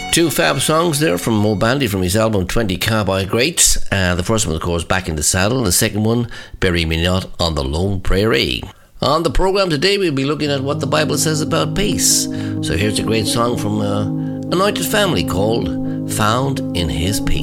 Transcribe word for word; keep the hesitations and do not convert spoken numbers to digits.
Two fab songs there from Mo Bandy from his album twenty Cowboy Greats. Uh, the first one, of course, Back in the Saddle. And the second one, Bury Me Not on the Lone Prairie. On the programme today, we'll be looking at what the Bible says about peace. So here's a great song from uh, Anointed Family called Found in His Peace.